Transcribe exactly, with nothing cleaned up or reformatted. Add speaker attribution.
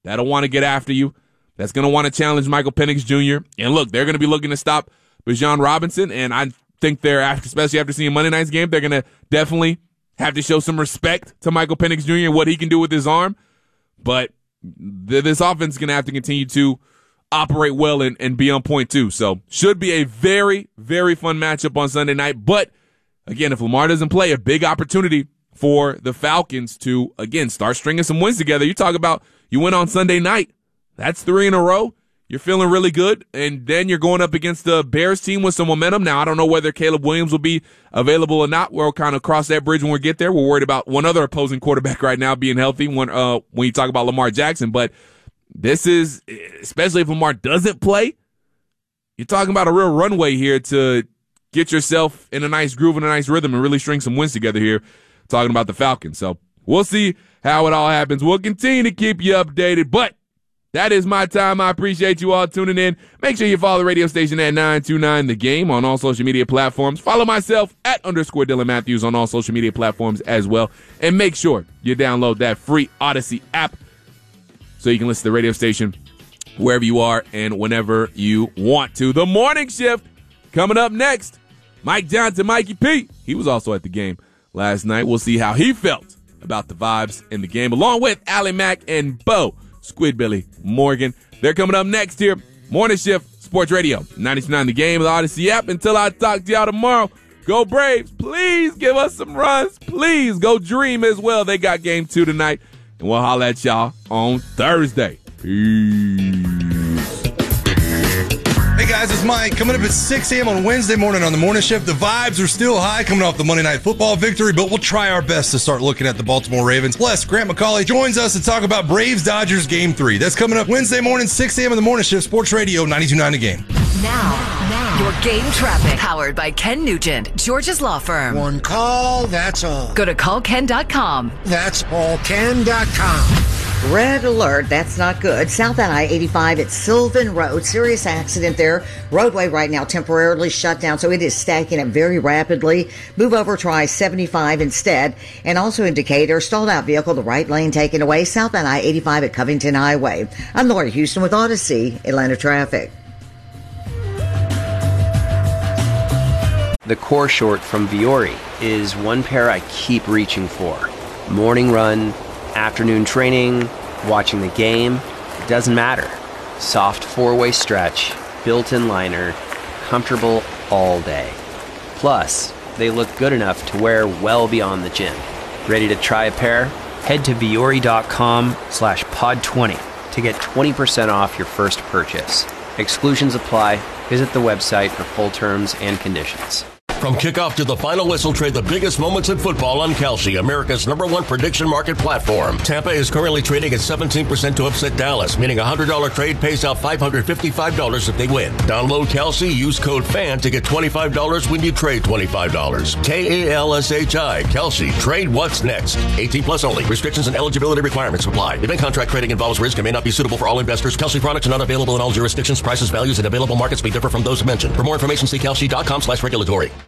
Speaker 1: that'll want to get after you, that's going to want to challenge Michael Penix Junior And look, they're going to be looking to stop Bijan Robinson, and I think they're, especially after seeing Monday night's game, they're going to definitely have to show some respect to Michael Penix Junior and what he can do with his arm. But th- this offense is going to have to continue to operate well and, and be on point too. So should be a very, very fun matchup on Sunday night. But again, if Lamar doesn't play, a big opportunity for the Falcons to, again, start stringing some wins together. You talk about you win on Sunday night. That's three in a row. You're feeling really good. And then you're going up against the Bears team with some momentum. Now, I don't know whether Caleb Williams will be available or not. We'll kind of cross that bridge when we get there. We're worried about one other opposing quarterback right now being healthy when, uh, when you talk about Lamar Jackson. But this is, especially if Lamar doesn't play, you're talking about a real runway here to get yourself in a nice groove and a nice rhythm and really string some wins together here, talking about the Falcons. So we'll see how it all happens. We'll continue to keep you updated, but that is my time. I appreciate you all tuning in. Make sure you follow the radio station at nine two nine The Game on all social media platforms. Follow myself at underscore Dylan Matthews on all social media platforms as well. And make sure you download that free Odyssey app so you can listen to the radio station wherever you are and whenever you want to. The morning shift coming up next. Mike Johnson, Mikey P. He was also at the game last night. We'll see how he felt about the vibes in the game, along with Allie Mack and Bo Squidbilly Morgan. They're coming up next here. Morning Shift Sports Radio, ninety-two point nine The Game, the Odyssey app. Until I talk to y'all tomorrow, go Braves. Please give us some runs. Please go Dream as well. They got game two tonight. And we'll holler at y'all on Thursday. Peace.
Speaker 2: Hey guys, it's Mike. Coming up at six a.m. on Wednesday morning on the morning shift. The vibes are still high coming off the Monday Night Football victory, but we'll try our best to start looking at the Baltimore Ravens. Plus, Grant McCauley joins us to talk about Braves-Dodgers Game three. That's coming up Wednesday morning, six a.m. on the morning shift. Sports Radio, ninety-two point nine The Game.
Speaker 3: Now, now, your game traffic. Powered by Ken Nugent, George's Law Firm.
Speaker 4: One call, that's all.
Speaker 3: Go to call ken dot com.
Speaker 4: That's all ken dot com.
Speaker 5: Red alert, that's not good. Southbound I eighty-five at Sylvan Road. Serious accident there. Roadway right now temporarily shut down, so it is stacking up very rapidly. Move over, try seventy-five instead. And also indicator, stalled out vehicle, the right lane taken away. Southbound I eighty-five at Covington Highway. I'm Laura Houston with Odyssey, Atlanta Traffic.
Speaker 6: The core short from Vuori is one pair I keep reaching for. Morning run, afternoon training, watching the game, it doesn't matter. Soft four-way stretch, built-in liner, comfortable all day. Plus, they look good enough to wear well beyond the gym. Ready to try a pair? Head to Vuori.com slash pod 20 to get twenty percent off your first purchase. Exclusions apply. Visit the website for full terms and conditions.
Speaker 7: From kickoff to the final whistle, trade the biggest moments in football on Kalshi, America's number one prediction market platform. Tampa is currently trading at seventeen percent to upset Dallas, meaning a one hundred dollars trade pays out five hundred fifty-five dollars if they win. Download Kalshi, use code FAN to get twenty-five dollars when you trade twenty-five dollars. K A L S H I, Kalshi. Trade what's next. eighteen plus only. Restrictions and eligibility requirements apply. Event contract trading involves risk and may not be suitable for all investors. Kalshi products are not available in all jurisdictions. Prices, values, and available markets may differ from those mentioned. For more information, see Kalshi dot com slash regulatory.